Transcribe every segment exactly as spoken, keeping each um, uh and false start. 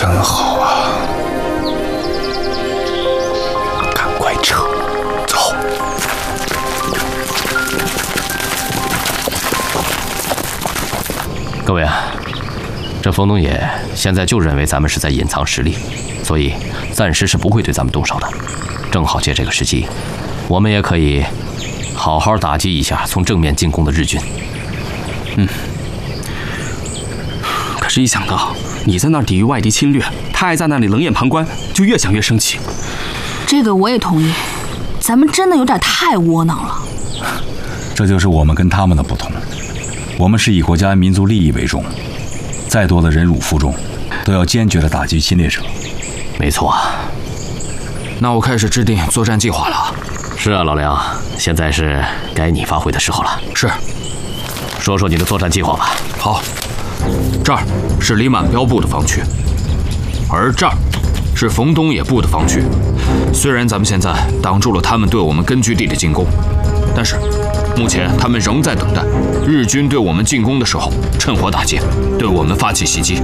真好啊！赶快撤，走。 各位啊，这冯东野现在就认为咱们是在隐藏实力，所以暂时是不会对咱们动手的。正好借这个时机，我们也可以好好打击一下从正面进攻的日军。 嗯。可是，一想到你在那儿抵御外敌侵略，他还在那里冷眼旁观，就越想越生气。 这个我也同意，咱们真的有点太窝囊了。 这就是我们跟他们的不同。我们是以国家民族利益为重，再多的忍辱负重，都要坚决地打击侵略者。 没错。 那我开始制定作战计划了。 是啊，老梁，现在是该你发挥的时候了。 是。 说说你的作战计划吧。 好，这儿是李满标部的防区，而这儿是冯东野部的防区。虽然咱们现在挡住了他们对我们根据地的进攻，但是目前他们仍在等待日军对我们进攻的时候，趁火打劫，对我们发起袭击。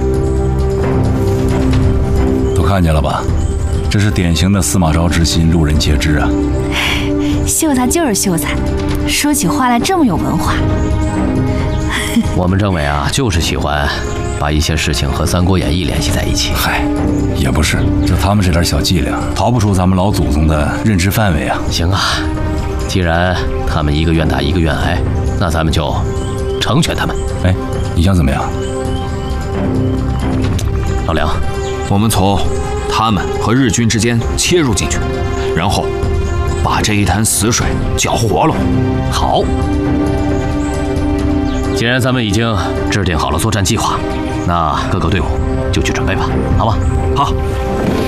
都看见了吧？这是典型的司马昭之心，路人皆知啊！ 秀才就是秀才，说起话来这么有文化。 我们政委啊，就是喜欢把一些事情和《三国演义》联系在一起。 嗨，也不是，就他们这点小伎俩，逃不出咱们老祖宗的认知范围啊。 行啊，既然他们一个愿打一个愿挨，那咱们就成全他们。 哎，你想怎么样？ 老梁， 我们从他们和日军之间切入进去，然后把这一潭死水搅活了。 好，既然咱们已经制定好了作战计划，那各个队伍就去准备吧，好吧？ 好。